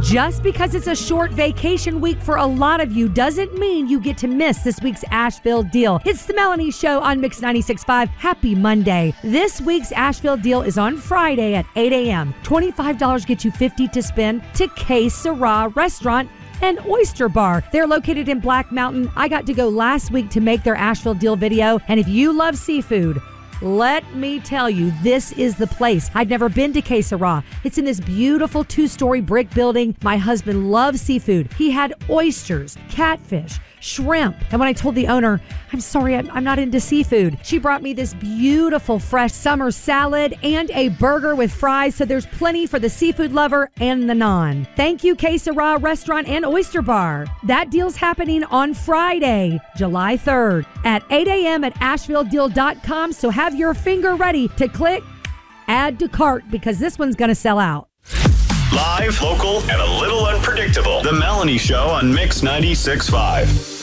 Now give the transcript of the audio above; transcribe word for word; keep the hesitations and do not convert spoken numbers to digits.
Just because it's a short vacation week for a lot of you doesn't mean you get to miss this week's Asheville deal. It's the Melanie Show on Mix ninety-six point five. Happy Monday. This week's Asheville deal is on Friday at eight a.m. twenty-five dollars gets you fifty dollars to spend to Que Sera Restaurant and Oyster Bar. They're located in Black Mountain. I got to go last week to make their Asheville deal video, and if you love seafood, let me tell you, this is the place. I'd never been to Que Sera. It's in this beautiful two-story brick building. My husband loves seafood. He had oysters, catfish, shrimp. And when I told the owner, I'm sorry, I'm, I'm not into seafood, she brought me this beautiful fresh summer salad and a burger with fries. So there's plenty for the seafood lover and the non. Thank you, Que Sera Restaurant and Oyster Bar. That deal's happening on Friday, July third at eight a.m. at asheville deal dot com. So have your finger ready to click add to cart because this one's going to sell out. Live, local, and a little unpredictable. The Melanie Show on Mix ninety-six point five.